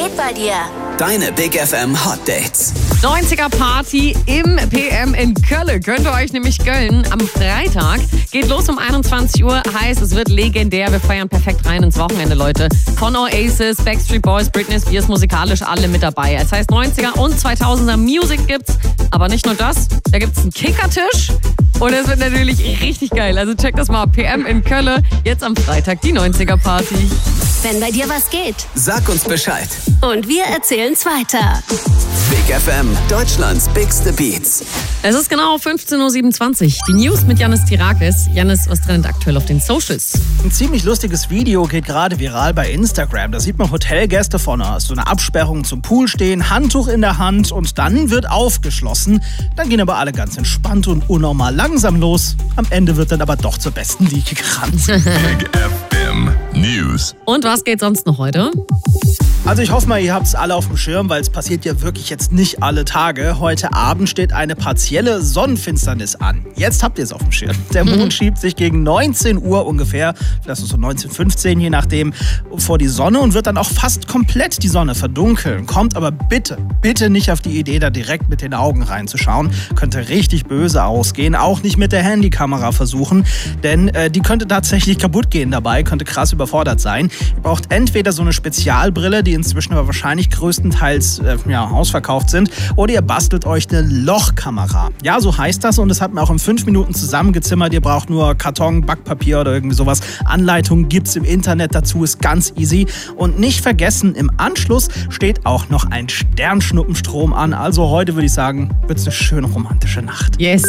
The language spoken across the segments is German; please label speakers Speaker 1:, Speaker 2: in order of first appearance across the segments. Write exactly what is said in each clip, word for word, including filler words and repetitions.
Speaker 1: geht bei dir?
Speaker 2: Deine Big F M Hot Dates.
Speaker 3: neunziger Party im P M in Köln. Könnt ihr euch nämlich gönnen. Am Freitag geht los um einundzwanzig Uhr. Heißt, es wird legendär. Wir feiern perfekt rein ins Wochenende, Leute. Von Oasis, Backstreet Boys, Britney Spears, musikalisch alle mit dabei. Das heißt, neunziger und zweitausender Music gibt's. Aber nicht nur das. Da gibt's einen Kickertisch. Und es wird natürlich richtig geil. Also checkt das mal. P M in Köln. Jetzt am Freitag die neunziger Party.
Speaker 1: Wenn bei dir was geht.
Speaker 2: Sag uns Bescheid.
Speaker 1: Und wir erzählen's weiter.
Speaker 2: Big F M, Deutschlands bigste Beats.
Speaker 3: Es ist genau fünfzehn Uhr siebenundzwanzig. Die News mit Yannis Tirakis. Yannis, was trennt aktuell auf den Socials?
Speaker 4: Ein ziemlich lustiges Video geht gerade viral bei Instagram. Da sieht man Hotelgäste vor einer, so einer Absperrung zum Pool stehen, Handtuch in der Hand und dann wird aufgeschlossen. Dann gehen aber alle ganz entspannt und unnormal langsam los. Am Ende wird dann aber doch zur besten Liege gerannt.
Speaker 5: Big F M News.
Speaker 3: Und was geht sonst noch heute?
Speaker 4: Also ich hoffe mal, ihr habt es alle auf dem Schirm, weil es passiert ja wirklich jetzt nicht alle Tage. Heute Abend steht eine partielle Sonnenfinsternis an. Jetzt habt ihr es auf dem Schirm. Der Mond schiebt sich gegen neunzehn Uhr ungefähr, vielleicht so neunzehn Uhr fünfzehn, je nachdem, vor die Sonne und wird dann auch fast komplett die Sonne verdunkeln. Kommt aber bitte, bitte nicht auf die Idee, da direkt mit den Augen reinzuschauen. Könnte richtig böse ausgehen. Auch nicht mit der Handykamera versuchen, denn äh, die könnte tatsächlich kaputt gehen dabei, könnte krass überfordert sein. Ihr braucht entweder so eine Spezialbrille, die inzwischen aber wahrscheinlich größtenteils äh, ja, ausverkauft sind. Oder ihr bastelt euch eine Lochkamera. Ja, so heißt das und das hat man auch in fünf Minuten zusammengezimmert. Ihr braucht nur Karton, Backpapier oder irgendwie sowas. Anleitungen gibt's im Internet dazu, ist ganz easy. Und nicht vergessen, im Anschluss steht auch noch ein Sternschnuppenstrom an. Also heute würde ich sagen, wird's eine schöne romantische Nacht.
Speaker 3: Yes.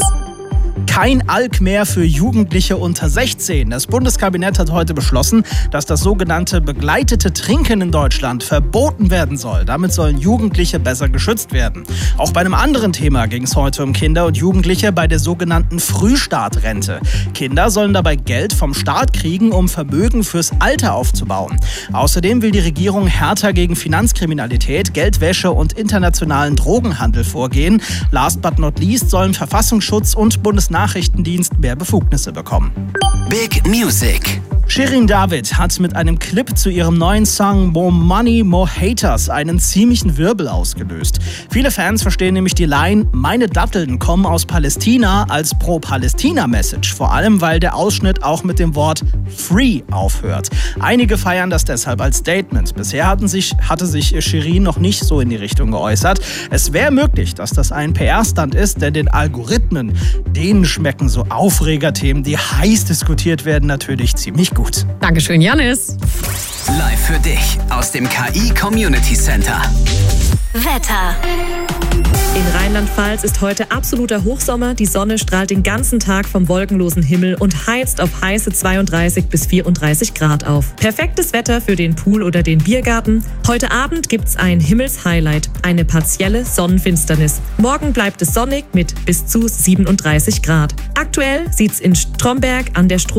Speaker 4: Kein Alk mehr für Jugendliche unter sechzehn. Das Bundeskabinett hat heute beschlossen, dass das sogenannte begleitete Trinken in Deutschland verboten werden soll. Damit sollen Jugendliche besser geschützt werden. Auch bei einem anderen Thema ging es heute um Kinder und Jugendliche bei der sogenannten Frühstartrente. Kinder sollen dabei Geld vom Staat kriegen, um Vermögen fürs Alter aufzubauen. Außerdem will die Regierung härter gegen Finanzkriminalität, Geldwäsche und internationalen Drogenhandel vorgehen. Last but not least sollen Verfassungsschutz und Bundesnachrichtendienst mehr Befugnisse bekommen.
Speaker 2: Big Music.
Speaker 4: Shirin David hat mit einem Clip zu ihrem neuen Song More Money, More Haters einen ziemlichen Wirbel ausgelöst. Viele Fans verstehen nämlich die Line "Meine Datteln kommen aus Palästina" als Pro-Palästina-Message. Vor allem, weil der Ausschnitt auch mit dem Wort Free aufhört. Einige feiern das deshalb als Statement. Bisher hatten sich, hatte sich Shirin noch nicht so in die Richtung geäußert. Es wäre möglich, dass das ein P R-Stunt ist, denn den Algorithmen, denen schmecken so Aufregerthemen, die heiß diskutiert werden, natürlich ziemlich gut. Gut.
Speaker 3: Dankeschön, Yannis.
Speaker 2: Live für dich aus dem K I Community Center.
Speaker 1: Wetter.
Speaker 6: In Rheinland-Pfalz ist heute absoluter Hochsommer. Die Sonne strahlt den ganzen Tag vom wolkenlosen Himmel und heizt auf heiße zweiunddreißig bis vierunddreißig Grad auf. Perfektes Wetter für den Pool oder den Biergarten. Heute Abend gibt's ein Himmelshighlight, eine partielle Sonnenfinsternis. Morgen bleibt es sonnig mit bis zu siebenunddreißig Grad. Aktuell sieht's in Stromberg an der Stro